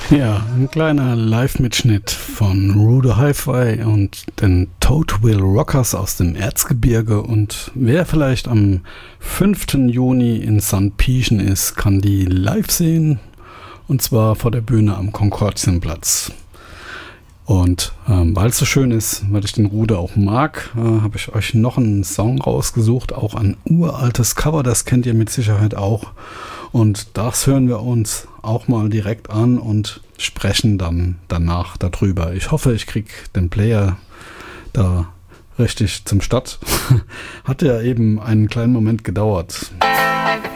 Ja, ein kleiner Live-Mitschnitt von Rude Hi-Fi und den Toadville Rockers aus dem Erzgebirge. Und wer vielleicht am 5. Juni in St. Pieschen ist, kann die live sehen. Und zwar vor der Bühne am Konkordienplatz. Und weil es so schön ist, weil ich den Rude auch mag, habe ich euch noch einen Song rausgesucht. Auch ein uraltes Cover, das kennt ihr mit Sicherheit auch. Und das hören wir uns auch mal direkt an und sprechen dann danach darüber. Ich hoffe, ich kriege den Player da richtig zum Start. Hat ja eben einen kleinen Moment gedauert.